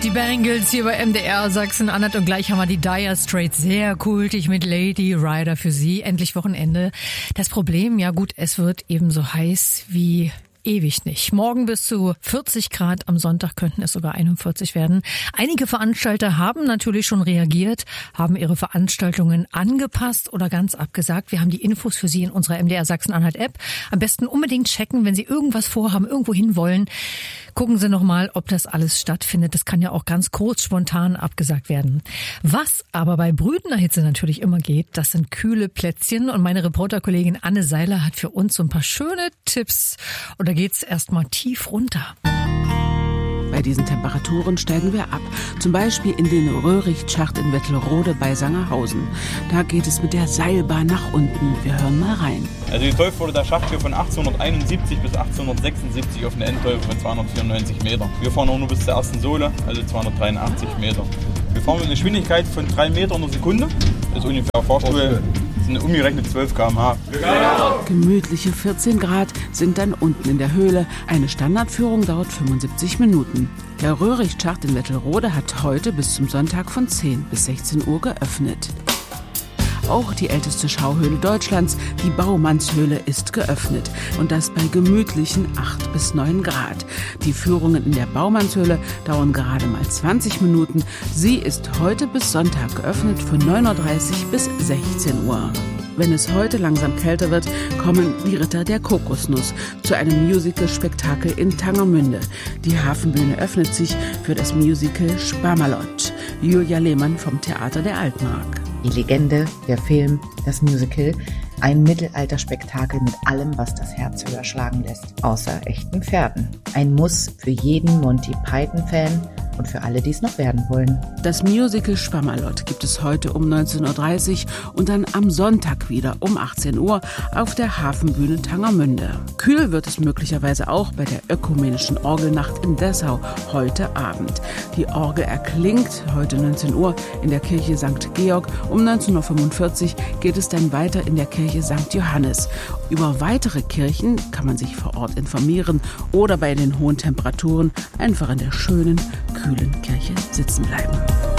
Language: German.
Die Bangles hier bei MDR Sachsen-Anhalt und gleich haben wir die Dire Straits sehr kultig mit Lady Rider für Sie. Endlich Wochenende. Das Problem, ja gut, es wird ebenso heiß wie ewig nicht. Morgen bis zu 40 Grad, am Sonntag könnten es sogar 41 werden. Einige Veranstalter haben natürlich schon reagiert, haben ihre Veranstaltungen angepasst oder ganz abgesagt. Wir haben die Infos für Sie in unserer MDR Sachsen-Anhalt-App. Am besten unbedingt checken, wenn Sie irgendwas vorhaben, irgendwo hin wollen. Gucken Sie nochmal, ob das alles stattfindet. Das kann ja auch ganz kurz, spontan abgesagt werden. Was aber bei brütender Hitze natürlich immer geht, das sind kühle Plätzchen. Und meine Reporterkollegin Anne Seiler hat für uns so ein paar schöne Tipps. Und da geht's erstmal tief runter. Bei diesen Temperaturen steigen wir ab. Zum Beispiel in den Röhricht-Schacht in Wettelrode bei Sangerhausen. Da geht es mit der Seilbahn nach unten. Wir hören mal rein. Also geteuft wurde der Schacht hier von 1871 bis 1876 auf eine Endteufe von 294 Meter. Wir fahren auch nur bis zur ersten Sohle, also 283 Meter. Wir fahren mit einer Geschwindigkeit von 3 Meter in der Sekunde. Das ist ungefähr Fahrstuhl. Das sind umgerechnet 12 km/h. Gemütliche 14 Grad sind dann unten in der Höhle. Eine Standardführung dauert 75 Minuten. Der Röhricht-Schacht in Wettelrode hat heute bis zum Sonntag von 10 bis 16 Uhr geöffnet. Auch die älteste Schauhöhle Deutschlands, die Baumannshöhle, ist geöffnet. Und das bei gemütlichen 8 bis 9 Grad. Die Führungen in der Baumannshöhle dauern gerade mal 20 Minuten. Sie ist heute bis Sonntag geöffnet von 9.30 Uhr bis 16 Uhr. Wenn es heute langsam kälter wird, kommen die Ritter der Kokosnuss zu einem Musical-Spektakel in Tangermünde. Die Hafenbühne öffnet sich für das Musical Spamalot. Julia Lehmann vom Theater der Altmark. Die Legende, der Film, das Musical, ein Mittelalterspektakel mit allem, was das Herz höher schlagen lässt, außer echten Pferden. Ein Muss für jeden Monty Python-Fan und für alle, die es noch werden wollen. Das Musical Spamalot gibt es heute um 19.30 Uhr und dann am Sonntag wieder um 18 Uhr auf der Hafenbühne Tangermünde. Kühl wird es möglicherweise auch bei der ökumenischen Orgelnacht in Dessau heute Abend. Die Orgel erklingt heute 19 Uhr in der Kirche St. Georg. Um 19.45 Uhr geht es dann weiter in der Kirche St. Johannes. Über weitere Kirchen kann man sich vor Ort informieren oder bei den hohen Temperaturen einfach in der schönen, kühlen Kirche sitzen bleiben.